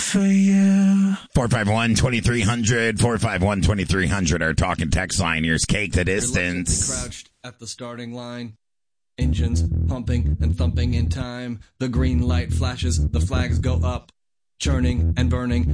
for you. 451-2300, 451-2300, our talk and text line. Here's Cake the Distance. Crouched at the starting line. Engines pumping and thumping in time. The green light flashes, the flags go up. Churning and burning